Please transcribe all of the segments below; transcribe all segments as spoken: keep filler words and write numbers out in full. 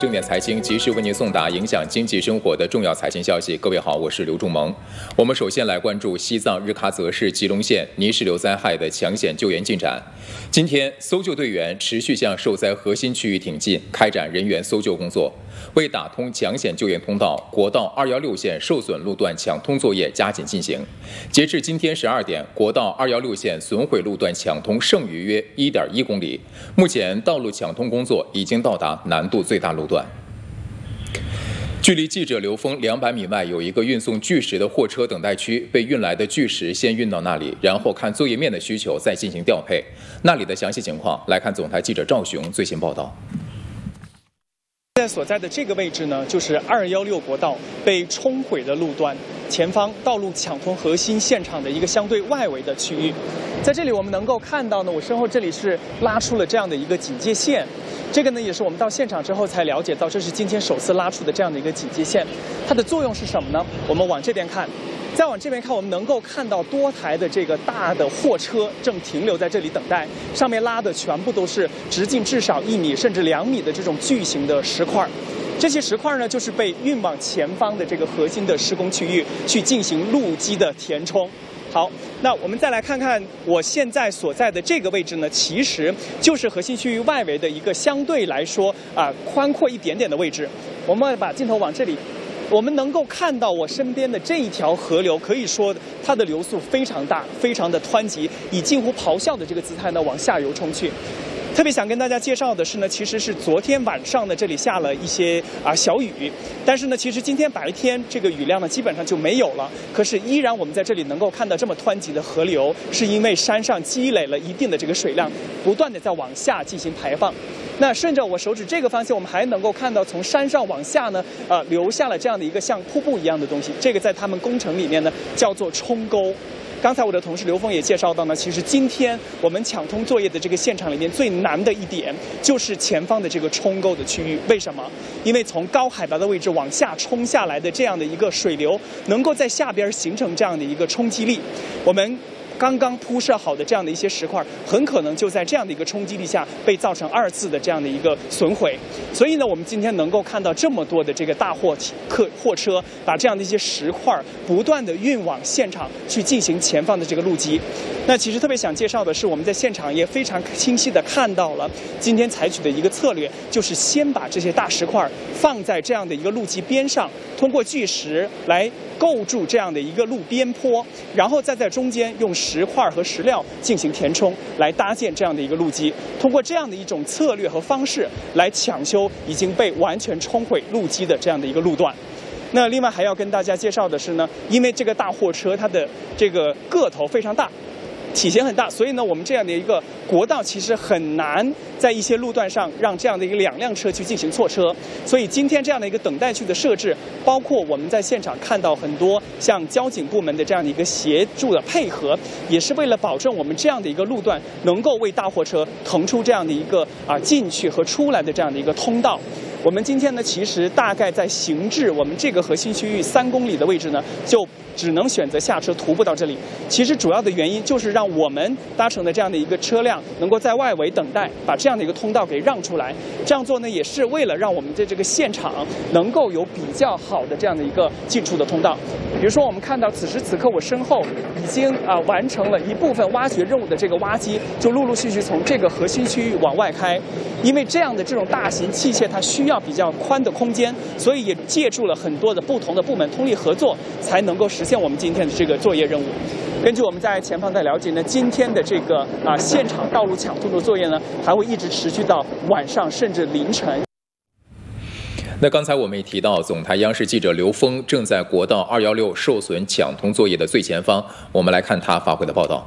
正点财经及时为您送达影响经济生活的重要财经消息。各位好，我是刘仲萌。我们首先来关注西藏日喀则市吉隆县泥石流灾害的抢险救援进展。今天，搜救队员持续向受灾核心区域挺进，开展人员搜救工作。为打通抢险救援通道，国道二一六线受损路段抢通作业加紧进行。截至今天十二点，国道二一六线损毁路段抢通剩余约 一点一公里。目前，道路抢通工作已经到达难度最大路段。距离记者刘峰两百米外有一个运送巨石的货车等待区，被运来的巨石先运到那里，然后看作业面的需求再进行调配。那里的详细情况，来看总台记者赵雄最新报道。 现在所在的这个位置呢，就是二一六国道被冲毁的路段，前方道路抢通核心现场的一个相对外围的区域。在这里我们能够看到呢，我身后这里是拉出了这样的一个警戒线。这个呢，也是我们到现场之后才了解到，这是今天首次拉出的这样的一个警戒线。它的作用是什么呢？我们往这边看，再往这边看，我们能够看到多台的这个大的货车正停留在这里等待，上面拉的全部都是直径至少一米甚至两米的这种巨型的石块。这些石块呢，就是被运往前方的这个核心的施工区域去进行路基的填充。好，那我们再来看看我现在所在的这个位置呢，其实就是核心区域外围的一个相对来说啊宽阔一点点的位置。我们把镜头往这里，我们能够看到我身边的这一条河流，可以说它的流速非常大，非常的湍急，以近乎咆哮的这个姿态呢往下游冲去。特别想跟大家介绍的是呢，其实是昨天晚上呢这里下了一些啊小雨，但是呢，其实今天白天这个雨量呢基本上就没有了。可是依然我们在这里能够看到这么湍急的河流，是因为山上积累了一定的这个水量，不断的在往下进行排放。那顺着我手指这个方向，我们还能够看到从山上往下呢，呃，留下了这样的一个像瀑布一样的东西。这个在他们工程里面呢叫做冲沟。刚才我的同事刘峰也介绍到呢，其实今天我们抢通作业的这个现场里面最难的一点，就是前方的这个冲沟的区域。为什么？因为从高海拔的位置往下冲下来的这样的一个水流，能够在下边形成这样的一个冲击力。我们刚刚铺设好的这样的一些石块，很可能就在这样的一个冲击力下被造成二次的这样的一个损毁。所以呢，我们今天能够看到这么多的这个大货客货车，把这样的一些石块不断的运往现场去进行前方的这个路基。那其实特别想介绍的是，我们在现场也非常清晰的看到了今天采取的一个策略，就是先把这些大石块放在这样的一个路基边上，通过巨石来构筑这样的一个路边坡，然后再在中间用石块和石料进行填充，来搭建这样的一个路基。通过这样的一种策略和方式来抢修已经被完全冲毁路基的这样的一个路段。那另外还要跟大家介绍的是呢，因为这个大货车它的这个个头非常大，体型很大，所以呢，我们这样的一个国道其实很难在一些路段上让这样的一个两辆车去进行错车。所以今天这样的一个等待区的设置，包括我们在现场看到很多像交警部门的这样的一个协助的配合，也是为了保证我们这样的一个路段能够为大货车腾出这样的一个啊进去和出来的这样的一个通道。我们今天呢，其实大概在行至我们这个核心区域三公里的位置呢，就只能选择下车徒步到这里。其实主要的原因就是让我们搭乘的这样的一个车辆能够在外围等待，把这样的一个通道给让出来。这样做呢，也是为了让我们的这个现场能够有比较好的这样的一个进出的通道。比如说，我们看到此时此刻我身后已经啊完成了一部分挖掘任务的这个挖机，就陆陆续续从这个核心区域往外开。因为这样的这种大型器械，它需要比较宽的空间，所以也借助了很多的不同的部门通力合作，才能够实现我们今天的这个作业任务。根据我们在前方的了解呢，今天的这个啊现场道路抢通的作业呢，还会一直持续到晚上甚至凌晨。 那刚才我们也提到，总台央视记者刘峰正在国道二一六受损抢通作业的最前方，我们来看他发回的报道。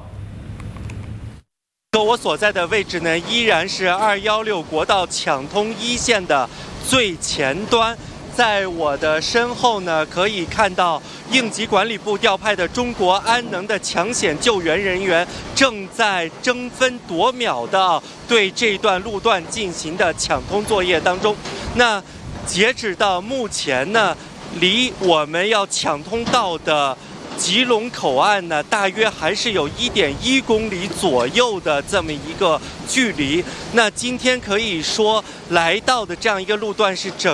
我所在的位置呢，依然是二一六国道抢通一线的最前端。在我的身后呢，可以看到应急管理部调派的中国安能的抢险救援人员正在争分夺秒的对这段路段进行的抢通作业当中。那截止到目前呢，离我们要抢通道的吉隆口岸呢，大约还是有一点一公里左右的这么一个距离。那今天可以说来到的这样一个路段是整